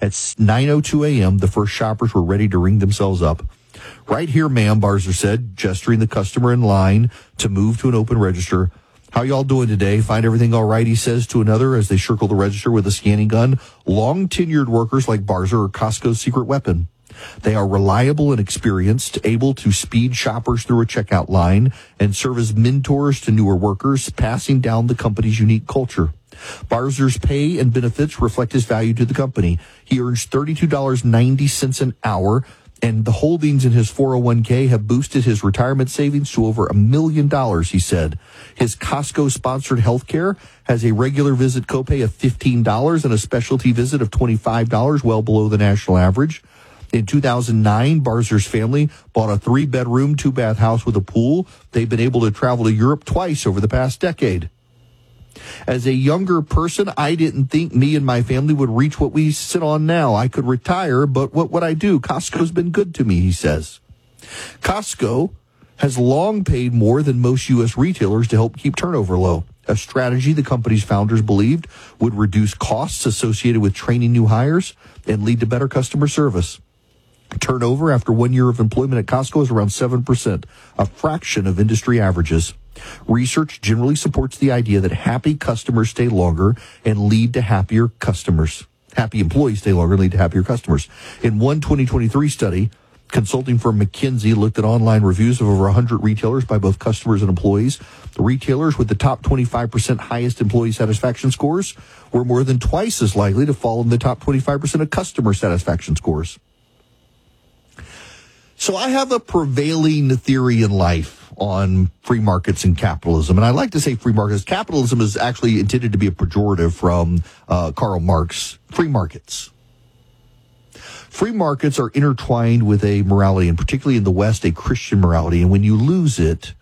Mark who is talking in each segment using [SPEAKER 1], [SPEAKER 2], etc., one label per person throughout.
[SPEAKER 1] At 9:02 a.m., the first shoppers were ready to ring themselves up. "Right here, ma'am," Barzer said, gesturing the customer in line to move to an open register. "How y'all doing today? Find everything all right?" he says to another as they circle the register with a scanning gun. Long-tenured workers like Barzer are Costco's secret weapon. They are reliable and experienced, able to speed shoppers through a checkout line and serve as mentors to newer workers, passing down the company's unique culture. Barzer's pay and benefits reflect his value to the company. He earns $32.90 an hour, and the holdings in his 401k have boosted his retirement savings to over $1 million, he said. His Costco-sponsored health care has a regular visit copay of $15 and a specialty visit of $25, well below the national average. In 2009, Barzer's family bought a 3-bedroom, 2-bath house with a pool. They've been able to travel to Europe twice over the past decade. "As a younger person, I didn't think me and my family would reach what we sit on now. I could retire, but what would I do? Costco's been good to me," he says. Costco has long paid more than most U.S. retailers to help keep turnover low, a strategy the company's founders believed would reduce costs associated with training new hires and lead to better customer service. Turnover after 1 year of employment at Costco is around 7%, a fraction of industry averages. Research generally supports the idea that happy customers stay longer and lead to happier customers. Happy employees stay longer and lead to happier customers. In one 2023 study, consulting firm McKinsey looked at online reviews of over 100 retailers by both customers and employees. The retailers with the top 25% highest employee satisfaction scores were more than twice as likely to fall in the top 25% of customer satisfaction scores. So I have a prevailing theory in life on free markets and capitalism. And I like to say free markets. Capitalism is actually intended to be a pejorative from Karl Marx. Free markets. Free markets are intertwined with a morality, and particularly in the West, a Christian morality. And when you lose it,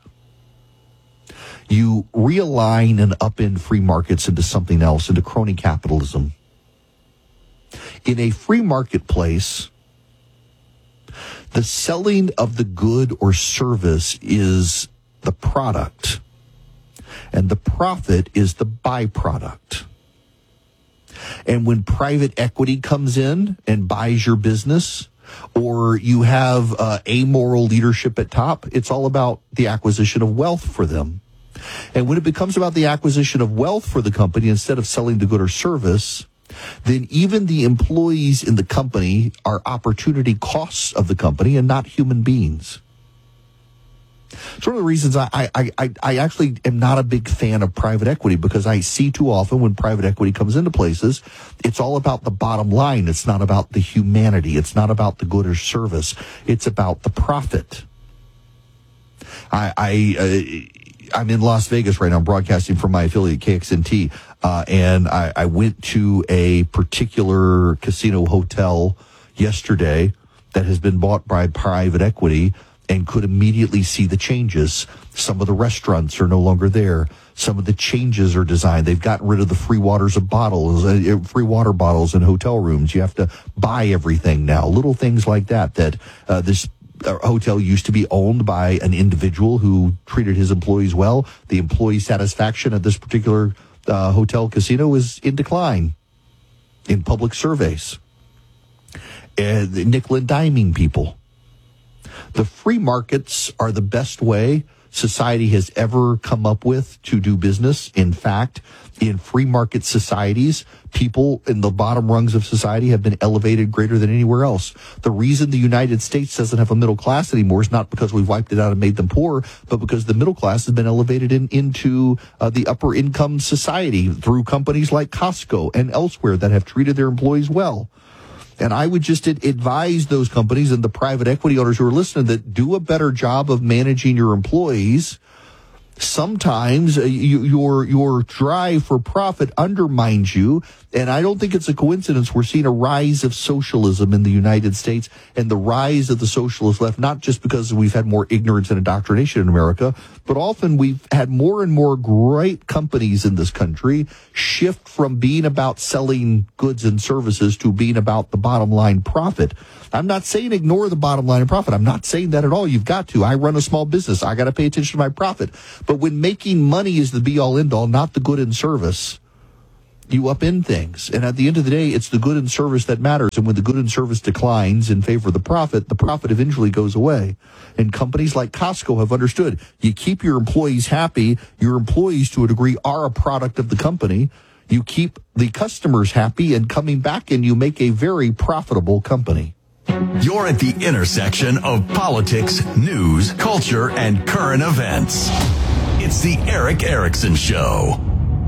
[SPEAKER 1] you realign and upend free markets into something else, into crony capitalism. In a free marketplace, the selling of the good or service is the product, and the profit is the byproduct. And when private equity comes in and buys your business, or you have amoral leadership at top, it's all about the acquisition of wealth for them. And when it becomes about the acquisition of wealth for the company instead of selling the good or service, then even the employees in the company are opportunity costs of the company and not human beings. It's one of the reasons I actually am not a big fan of private equity, because I see too often when private equity comes into places, it's all about the bottom line. It's not about the humanity. It's not about the good or service. It's about the profit. I'm in Las Vegas right now. I'm broadcasting from my affiliate KXNT, and I went to a particular casino hotel yesterday that has been bought by private equity and could immediately see the changes. Some of the restaurants are no longer there. Some of the changes are designed. They've gotten rid of the free water bottles in hotel rooms. You have to buy everything now. Little things like that this hotel used to be owned by an individual who treated his employees well. The employee satisfaction at this particular hotel casino is in decline in public surveys. Nickel and diming people. The free markets are the best way society has ever come up with to do business. In fact, in free market societies, people in the bottom rungs of society have been elevated greater than anywhere else. The reason the United States doesn't have a middle class anymore is not because we've wiped it out and made them poor, but because the middle class has been elevated into the upper income society through companies like Costco and elsewhere that have treated their employees well. And I would just advise those companies and the private equity owners who are listening that do a better job of managing your employees. Sometimes your drive for profit undermines you, and I don't think it's a coincidence we're seeing a rise of socialism in the United States and the rise of the socialist left, not just because we've had more ignorance and indoctrination in America, but often we've had more and more great companies in this country shift from being about selling goods and services to being about the bottom line profit. I'm not saying ignore the bottom line and profit. I'm not saying that at all. You've got to. I run a small business. I got to pay attention to my profit. But when making money is the be-all, end-all, not the good and service, You upend things. And at the end of the day, it's the good and service that matters. And when the good and service declines in favor of the profit eventually goes away. And companies like Costco have understood you keep your employees happy. Your employees, to a degree, are a product of the company. You keep the customers happy and coming back, and you make a very profitable company.
[SPEAKER 2] You're at the intersection of politics, news, culture, and current events. It's the Erick Erickson Show.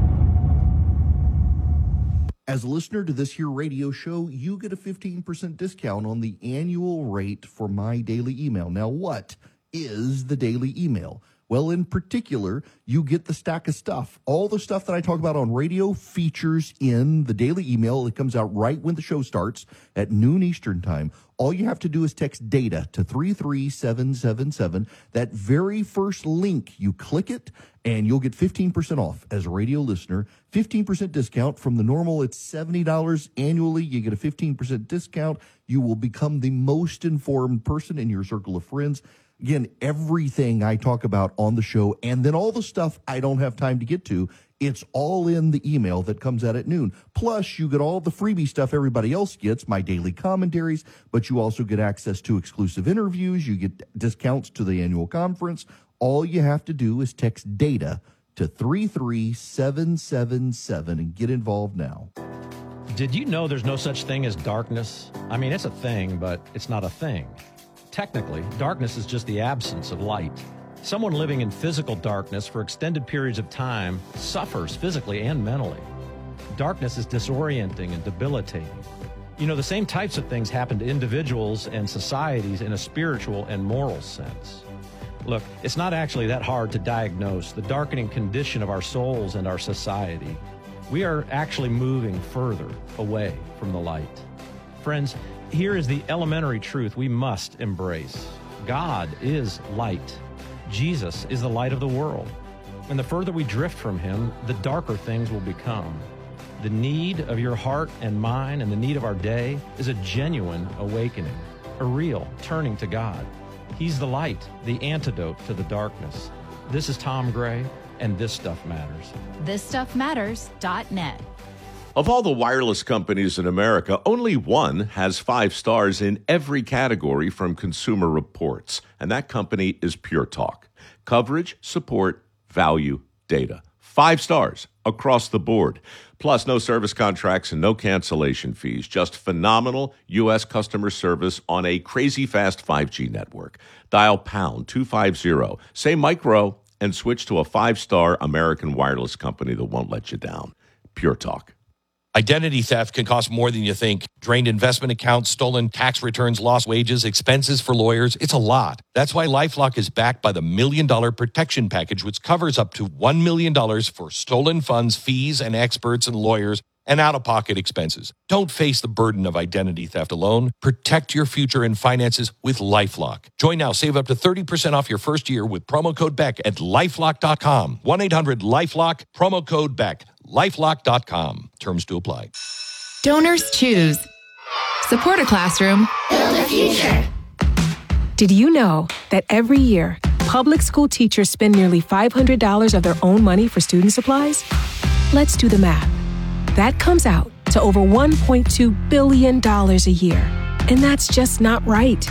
[SPEAKER 1] As a listener to this here radio show, you get a 15% discount on the annual rate for my daily email. Now, what is the daily email? Well, in particular, you get the stack of stuff. All the stuff that I talk about on radio features in the daily email. It comes out right when the show starts at noon Eastern time. All you have to do is text DATA to 33777. That very first link, you click it, and you'll get 15% off as a radio listener. 15% discount from the normal. It's $70 annually. You get a 15% discount. You will become the most informed person in your circle of friends. Again, everything I talk about on the show, and then all the stuff I don't have time to get to, it's all in the email that comes out at noon. Plus, you get all the freebie stuff everybody else gets, my daily commentaries, but you also get access to exclusive interviews. You get discounts to the annual conference. All you have to do is text DATA to 33777 and get involved now.
[SPEAKER 3] Did you know there's no such thing as darkness? I mean, it's a thing, but it's not a thing. Technically, darkness is just the absence of light. Someone living in physical darkness for extended periods of time suffers physically and mentally. Darkness is disorienting and debilitating. You know, the same types of things happen to individuals and societies in a spiritual and moral sense. Look, it's not actually that hard to diagnose the darkening condition of our souls and our society. We are actually moving further away from the light. Friends, here is the elementary truth we must embrace. God is light. Jesus is the light of the world. And the further we drift from him, the darker things will become. The need of your heart and mine and the need of our day is a genuine awakening, a real turning to God. He's the light, the antidote to the darkness. This is Tom Gray, and This Stuff Matters.
[SPEAKER 4] ThisStuffMatters.net.
[SPEAKER 5] Of all the wireless companies in America, only one has 5 stars in every category from Consumer Reports, and that company is Pure Talk. Coverage, support, value, data. 5 stars across the board. Plus, no service contracts and no cancellation fees. Just phenomenal U.S. customer service on a crazy fast 5G network. Dial pound 250, say micro, and switch to a 5-star American wireless company that won't let you down. Pure Talk.
[SPEAKER 6] Identity theft can cost more than you think. Drained investment accounts, stolen tax returns, lost wages, expenses for lawyers. It's a lot. That's why LifeLock is backed by the $1 Million Protection Package, which covers up to $1 million for stolen funds, fees, and experts and lawyers, and out-of-pocket expenses. Don't face the burden of identity theft alone. Protect your future and finances with LifeLock. Join now. Save up to 30% off your first year with promo code BECK at LifeLock.com. 1-800-LifeLock, promo code BECK. LifeLock.com. Terms to apply.
[SPEAKER 4] Donors choose. Support a classroom. Build a future.
[SPEAKER 7] Did you know that every year, public school teachers spend nearly $500 of their own money for student supplies? Let's do the math. That comes out to over $1.2 billion a year. And that's just not right.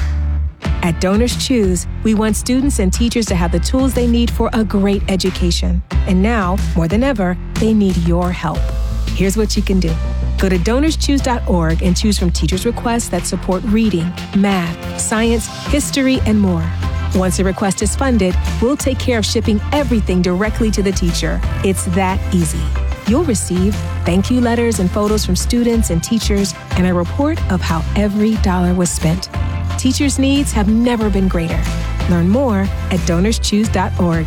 [SPEAKER 7] At Donors Choose, we want students and teachers to have the tools they need for a great education. And now, more than ever, they need your help. Here's what you can do. Go to DonorsChoose.org and choose from teachers' requests that support reading, math, science, history, and more. Once a request is funded, we'll take care of shipping everything directly to the teacher. It's that easy. You'll receive thank you letters and photos from students and teachers and a report of how every dollar was spent. Teachers' needs have never been greater. Learn more at DonorsChoose.org.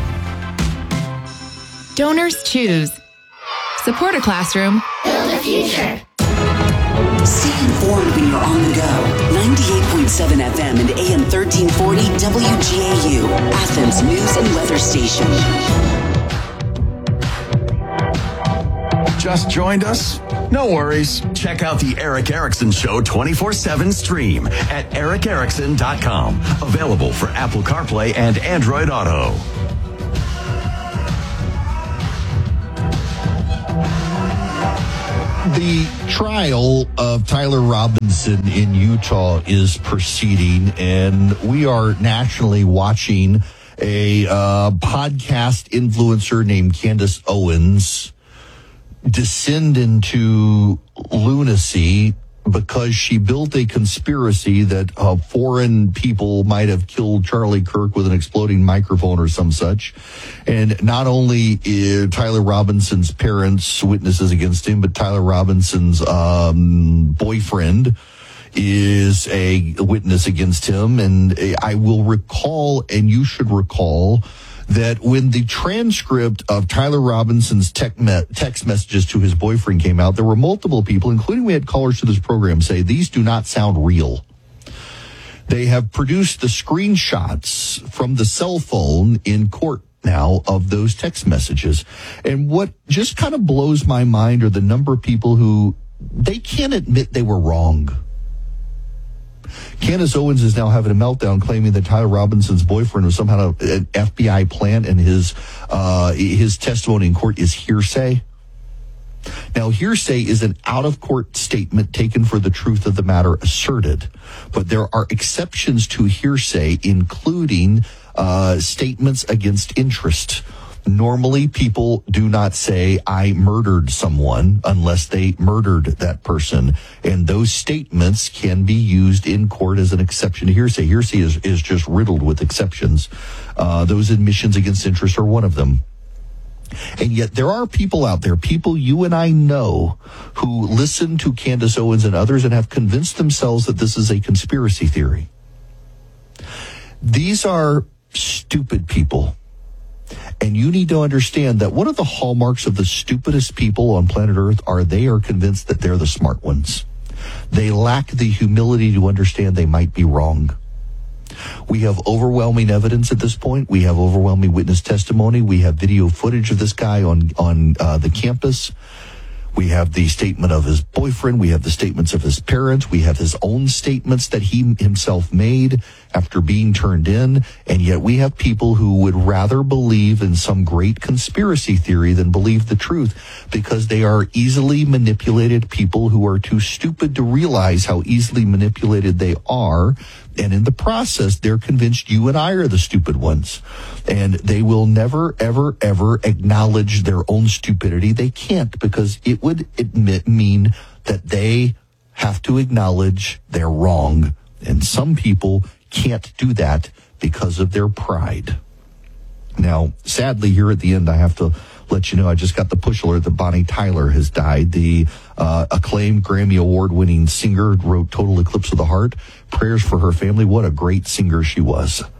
[SPEAKER 4] Donors choose. Support a classroom. Build a future.
[SPEAKER 8] Stay informed when you're on the go. 98.7 FM and AM 1340 WGAU, Athens News and Weather Station.
[SPEAKER 2] Just joined us? No worries. Check out the Erick Erickson Show 24/7 stream at erickerickson.com. Available for Apple CarPlay and Android Auto.
[SPEAKER 1] The trial of Tyler Robinson in Utah is proceeding, and we are nationally watching a podcast influencer named Candace Owens descend into lunacy because she built a conspiracy that foreign people might have killed Charlie Kirk with an exploding microphone or some such. And not only Tyler Robinson's parents witnesses against him, but Tyler Robinson's boyfriend is a witness against him. And I will recall, and you should recall, that when the transcript of Tyler Robinson's text messages to his boyfriend came out, there were multiple people, including we had callers to this program, say these do not sound real. They have produced the screenshots from the cell phone in court now of those text messages. And what just kind of blows my mind are the number of people who they can't admit they were wrong. Candace Owens is now having a meltdown claiming that Tyler Robinson's boyfriend was somehow an FBI plant and his testimony in court is hearsay. Now, hearsay is an out-of-court statement taken for the truth of the matter asserted. But there are exceptions to hearsay, including statements against interest. Normally, people do not say, I murdered someone, unless they murdered that person. And those statements can be used in court as an exception to hearsay. Hearsay is just riddled with exceptions. Those admissions against interest are one of them. And yet there are people out there, people you and I know, who listen to Candace Owens and others and have convinced themselves that this is a conspiracy theory. These are stupid people. And you need to understand that one of the hallmarks of the stupidest people on planet Earth are they are convinced that they're the smart ones. They lack the humility to understand they might be wrong. We have overwhelming evidence at this point. We have overwhelming witness testimony. We have video footage of this guy on the campus. We have the statement of his boyfriend. We have the statements of his parents. We have his own statements that he himself made after being turned in. And yet we have people who would rather believe in some great conspiracy theory than believe the truth because they are easily manipulated people who are too stupid to realize how easily manipulated they are. And in the process, they're convinced you and I are the stupid ones. And they will never, ever, ever acknowledge their own stupidity. They can't, because it would mean that they have to acknowledge they're wrong. And some people can't do that because of their pride. Now, sadly, here at the end, I have to let you know, I just got the push alert that Bonnie Tyler has died. The acclaimed Grammy Award-winning singer wrote Total Eclipse of the Heart. Prayers for her family. What a great singer she was.